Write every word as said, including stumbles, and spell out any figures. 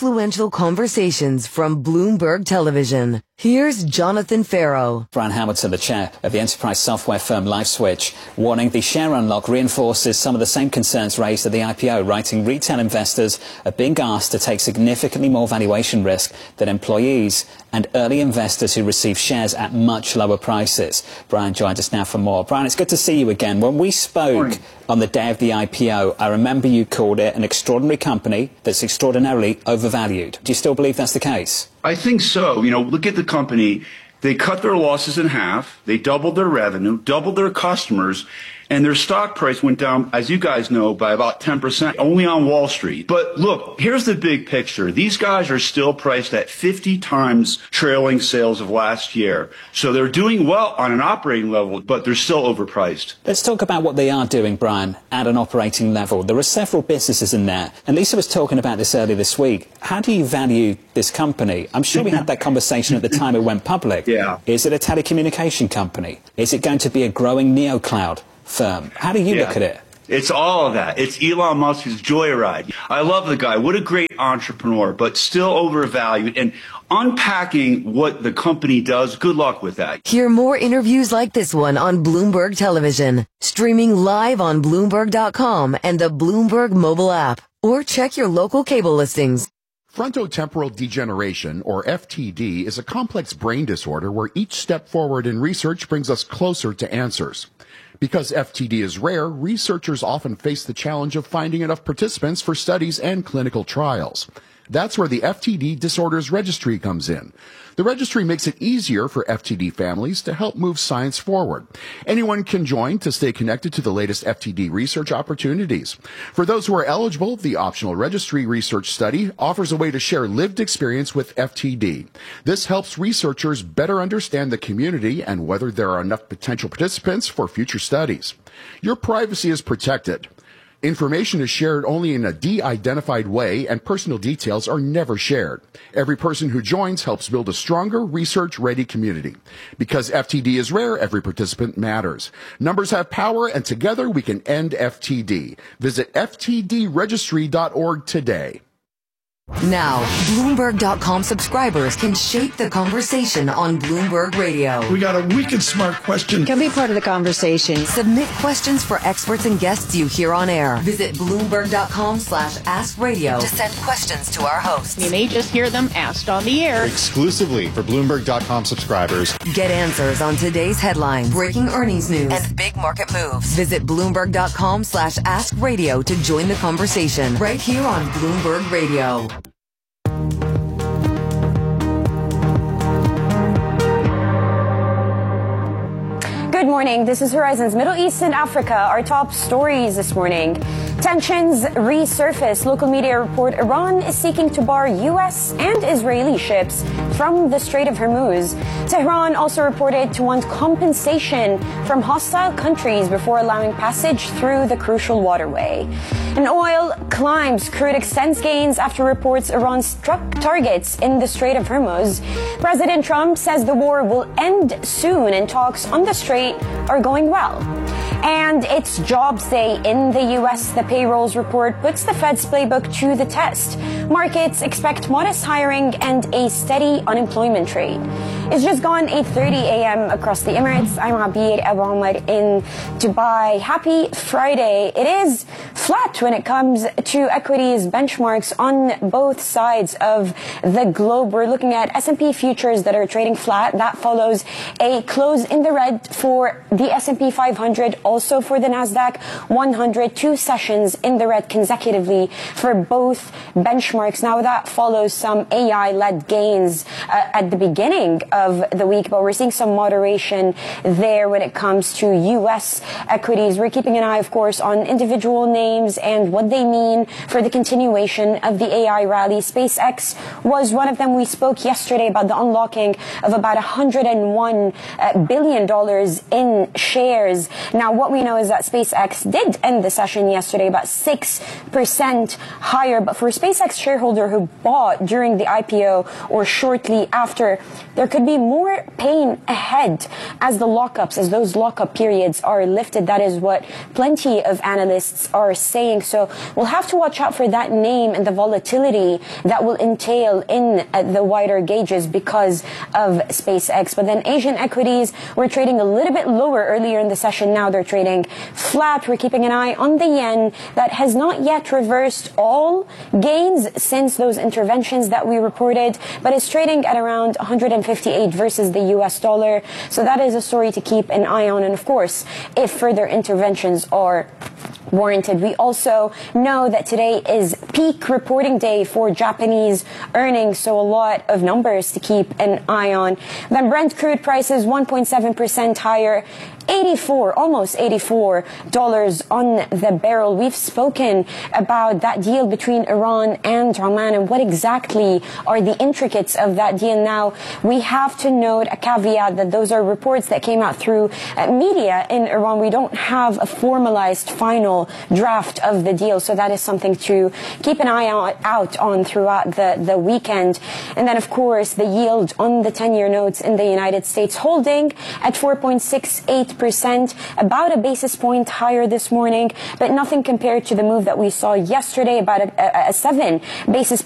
influential conversations from Bloomberg Television. Here's Jonathan Farrow. Brian Hamilton, the chair of the enterprise software firm LifeSwitch, warning the share unlock reinforces some of the same concerns raised at the I P O, writing retail investors are being asked to take significantly more valuation risk than employees and early investors who receive shares at much lower prices. Brian joins us now for more. Brian, it's good to see you again. When we spoke on the day of the I P O, I remember you called it an extraordinary company that's extraordinarily overvalued. Do you still believe that's the case? I think so. You know, look at the company. They cut their losses in half. They doubled their revenue, doubled their customers, and their stock price went down, as you guys know, by about ten percent, only on Wall Street. But look, here's the big picture. These guys are still priced at fifty times trailing sales of last year. So they're doing well on an operating level, but they're still overpriced. Let's talk about what they are doing, Brian, at an operating level. There are several businesses in there, and Lisa was talking about this earlier this week. How do you value this company? I'm sure we had that conversation at the time it went public. Yeah. Is it a telecommunication company? Is it going to be a growing neocloud firm? How do you yeah. look at it? It's all of that. It's Elon Musk's joyride. I love the guy. What a great entrepreneur, but still overvalued. And unpacking what the company does, good luck with that. Hear more interviews like this one on Bloomberg Television, streaming live on Bloomberg dot com and the Bloomberg mobile app, or check your local cable listings. Frontotemporal degeneration, or F T D, is a complex brain disorder where each step forward in research brings us closer to answers. Because F T D is rare, researchers often face the challenge of finding enough participants for studies and clinical trials. That's where the F T D Disorders Registry comes in. The registry makes it easier for F T D families to help move science forward. Anyone can join to stay connected to the latest F T D research opportunities. For those who are eligible, the optional registry research study offers a way to share lived experience with F T D. This helps researchers better understand the community and whether there are enough potential participants for future studies. Your privacy is protected. Information is shared only in a de-identified way, and personal details are never shared. Every person who joins helps build a stronger, research-ready community. Because F T D is rare, every participant matters. Numbers have power, and together we can end F T D. Visit F T D registry dot org today. Now, Bloomberg dot com subscribers can shape the conversation on Bloomberg Radio. We got a wicked smart question. Can be part of the conversation. Submit questions for experts and guests you hear on air. Visit Bloomberg dot com slash ask radio to send questions to our hosts. You may just hear them asked on the air. Exclusively for Bloomberg dot com subscribers. Get answers on today's headlines, breaking earnings news, and big market moves. Visit Bloomberg dot com slash ask radio to join the conversation right here on Bloomberg Radio. Good morning. This is Horizon's Middle East and Africa. Our top stories this morning. Tensions resurface. Local media report Iran is seeking to bar U S and Israeli ships from the Strait of Hormuz. Tehran also reported to want compensation from hostile countries before allowing passage through the crucial waterway. And oil climbs. Crude extends gains after reports Iran struck targets in the Strait of Hormuz. President Trump says the war will end soon and talks on the strait are going well. And it's Jobs Day in the U S. The payrolls report puts the Fed's playbook to the test. Markets expect modest hiring and a steady unemployment rate. It's just gone eight thirty a.m. across the Emirates. I'm Abir Abu Omar in Dubai. Happy Friday. It is flat when it comes to equities benchmarks on both sides of the globe. We're looking at S and P futures that are trading flat. That follows a close in the red for the S and P five hundred. Also for the Nasdaq one hundred, two sessions in the red consecutively for both benchmarks. Now that follows some A I-led gains uh, at the beginning of the week, but we're seeing some moderation there when it comes to U S equities. We're keeping an eye, of course, on individual names and what they mean for the continuation of the A I rally. SpaceX was one of them. We spoke yesterday about the unlocking of about one hundred one billion dollars in shares. Now, what we know is that SpaceX did end the session yesterday about six percent higher. But for a SpaceX shareholder who bought during the I P O or shortly after, there could be more pain ahead as the lockups, as those lockup periods are lifted. That is what plenty of analysts are saying. So we'll have to watch out for that name and the volatility that will entail in uh, the wider gauges because of SpaceX. But then Asian equities were trading a little bit lower earlier in the session. Now they're trading flat. We're keeping an eye on the yen that has not yet reversed all gains since those interventions that we reported, but is trading at around one hundred fifty-eight versus the U S dollar. So that is a story to keep an eye on. And of course, if further interventions are warranted. We also know that today is peak reporting day for Japanese earnings, so a lot of numbers to keep an eye on. Then Brent crude prices one point seven percent higher, eighty-four, almost eighty-four dollars on the barrel. We've spoken about that deal between Iran and Oman and what exactly are the intricacies of that deal. Now, we have to note a caveat that those are reports that came out through uh, media in Iran. We don't have a formalized final draft of the deal, so that is something to keep an eye out, out on throughout the, the weekend. And then, of course, the yield on the ten-year notes in the United States holding at four point six eight percent, about a basis point higher this morning, but nothing compared to the move that we saw yesterday, about a, a, a seven basis